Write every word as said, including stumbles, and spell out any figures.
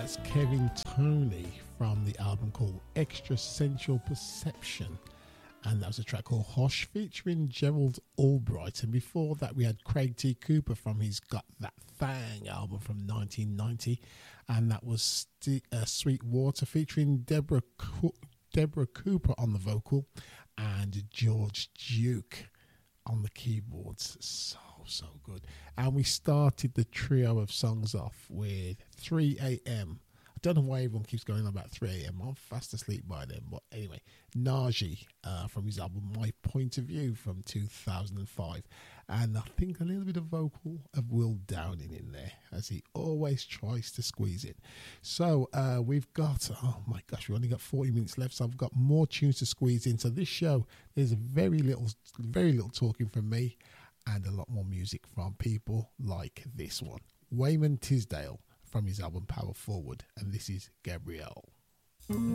That's Kevin Toney from the album called Extrasensual Perception. And that was a track called Hosh featuring Gerald Albright. And before that, we had Craig T. Cooper from his Got That Thang album from nineteen ninety. And that was St- uh, Sweet Water featuring Deborah, Co- Deborah Cooper on the vocal and George Duke on the keyboards. So, so good. And we started the trio of songs off with three a.m. I don't know why everyone keeps going on about three a.m. I'm fast asleep by then. But anyway, Naji uh, from his album My Point of View from two thousand five. And I think a little bit of vocal of Will Downing in there, as he always tries to squeeze it. So uh, we've got, oh my gosh, we've only got forty minutes left, so I've got more tunes to squeeze in. So this show, there's very little, very little talking from me and a lot more music from people like this one. Wayman Tisdale from his album Power Forward, and this is Gabrielle.